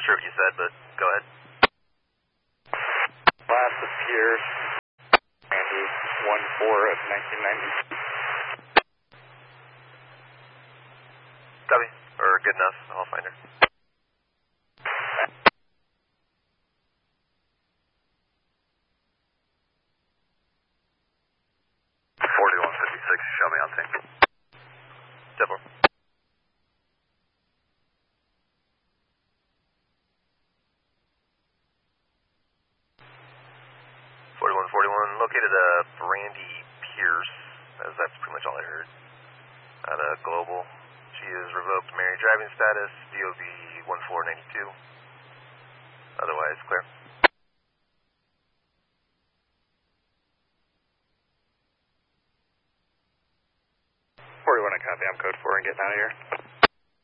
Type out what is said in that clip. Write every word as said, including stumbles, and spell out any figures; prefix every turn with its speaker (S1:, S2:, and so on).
S1: sure what you said, but go ahead.
S2: Last of Pierce, Randy, one four of nineteen ninety.
S1: Copy. Or good enough. I'll find her.
S3: forty-one fifty-six, show me on scene.
S1: Double. forty-one forty-one, located uh, Brandy Pierce, as that's pretty much all I heard. At a Global. She is revoked married driving status, D O B one four nine two. Otherwise, clear.
S2: forty-one, I copy. I'm code four and getting out of here.